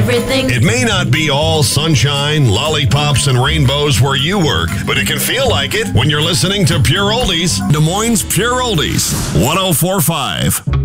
everything. It may not be all sunshine, lollipops, and rainbows where you work, but it can feel like it when you're listening to Pure Oldies, Des Moines Pure Oldies, 104.5.